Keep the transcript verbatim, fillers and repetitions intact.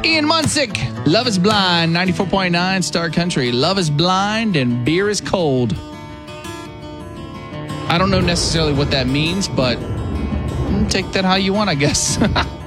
Ian Munsick, Love is Blind, ninety-four point nine Star Country. Love is blind and beer is cold. I don't know necessarily what that means, but take that how you want, I guess.